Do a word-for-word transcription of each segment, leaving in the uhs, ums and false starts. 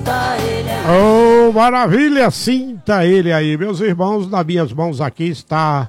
Oh, maravilha, sinta ele aí, meus irmãos. Nas minhas mãos aqui está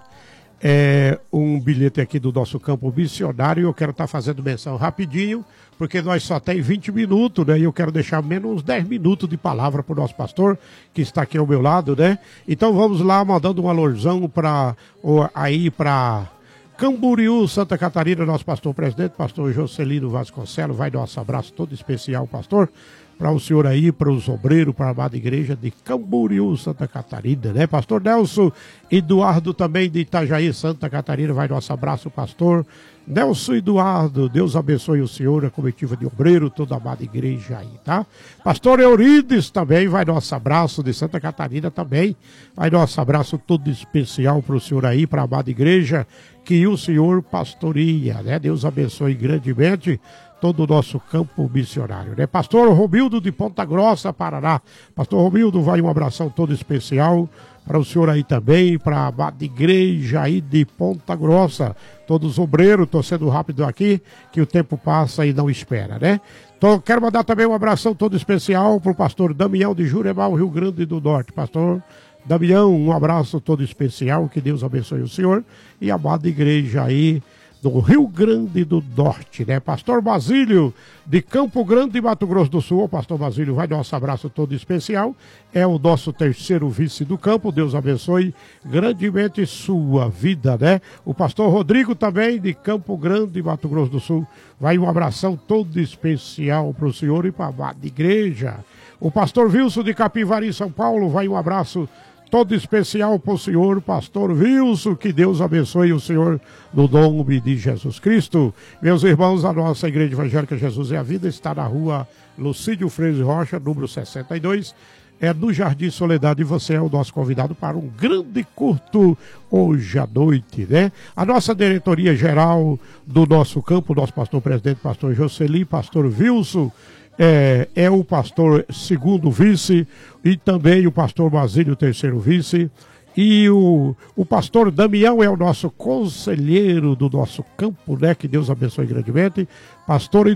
é, um bilhete aqui do nosso campo missionário. Eu quero estar tá fazendo menção rapidinho, porque nós só tem vinte minutos, né? E eu quero deixar menos uns dez minutos de palavra para o nosso pastor, que está aqui ao meu lado, né? Então vamos lá, mandando um alurzão para aí para Camboriú, Santa Catarina, nosso pastor presidente, pastor Jocelino Vasconcelos. Vai dar um abraço todo especial, pastor, para o senhor aí, para os obreiros, para a amada igreja de Camboriú, Santa Catarina, né? Pastor Nelson Eduardo também de Itajaí, Santa Catarina, vai nosso abraço, pastor Nelson Eduardo. Deus abençoe o senhor, a comitiva de obreiro, toda a amada igreja aí, tá? Pastor Eurides também, vai nosso abraço de Santa Catarina também, vai nosso abraço todo especial para o senhor aí, para a amada igreja que o senhor pastoreia, né? Deus abençoe grandemente todo o nosso campo missionário, né? Pastor Romildo de Ponta Grossa, Paraná. Pastor Romildo, vai um abração todo especial para o senhor aí também, para a igreja aí de Ponta Grossa. Todos os obreiros, estou sendo rápido aqui, que o tempo passa e não espera, né? Então, quero mandar também um abração todo especial para o pastor Damião de Juremal, Rio Grande do Norte. Pastor Damião, um abraço todo especial, que Deus abençoe o senhor e a amada igreja aí do Rio Grande do Norte, né? Pastor Basílio, de Campo Grande, Mato Grosso do Sul. O pastor Basílio vai dar nosso abraço todo especial. É o nosso terceiro vice do campo. Deus abençoe grandemente sua vida, né? O pastor Rodrigo também, de Campo Grande, Mato Grosso do Sul. Vai um abração todo especial para o senhor e para a amada igreja. O pastor Wilson, de Capivari, São Paulo. Vai um abraço todo especial para o senhor, pastor Wilson, que Deus abençoe o senhor no nome de Jesus Cristo. Meus irmãos, a nossa Igreja Evangélica Jesus é a Vida está na rua Lucídio Freire Rocha, número sessenta e dois, é no Jardim Soledade, e você é o nosso convidado para um grande culto hoje à noite, né? A nossa diretoria geral do nosso campo, nosso pastor presidente, pastor Jocely, pastor Wilson, É, é o pastor segundo vice e também o pastor Basílio, terceiro vice, e o, o pastor Damião é o nosso conselheiro do nosso campo, né? Que Deus abençoe grandemente. Pastor